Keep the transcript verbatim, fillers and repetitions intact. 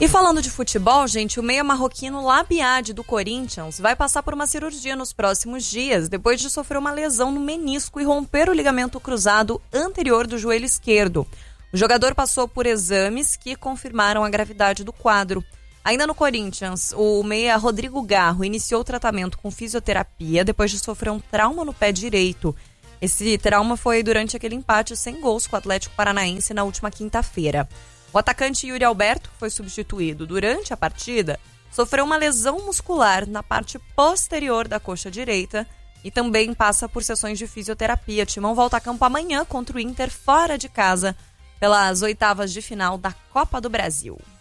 E falando de futebol, gente, o meia marroquino Labiade do Corinthians vai passar por uma cirurgia nos próximos dias, depois de sofrer uma lesão no menisco e romper o ligamento cruzado anterior do joelho esquerdo. O jogador passou por exames que confirmaram a gravidade do quadro. Ainda no Corinthians, o meia Rodrigo Garro iniciou o tratamento com fisioterapia depois de sofrer um trauma no pé direito. Esse trauma foi durante aquele empate sem gols com o Atlético Paranaense na última quinta-feira. O atacante Yuri Alberto foi substituído durante a partida, sofreu uma lesão muscular na parte posterior da coxa direita e também passa por sessões de fisioterapia. Timão volta a campo amanhã contra o Inter fora de casa pelas oitavas de final da Copa do Brasil.